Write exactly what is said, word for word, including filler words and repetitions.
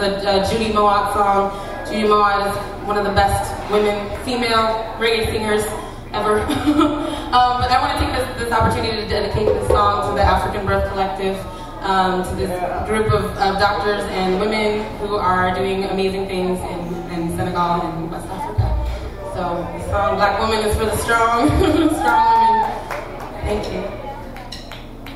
the uh, Judy Mowatt song. Judy Mowatt is one of the best women, female reggae singers ever. um, but I want to take this, this opportunity to dedicate this song to the African Birth Collective, um, to this group of, of doctors and women who are doing amazing things in, in Senegal and West Africa. So the song Black Woman is for the strong, strong women. Thank you.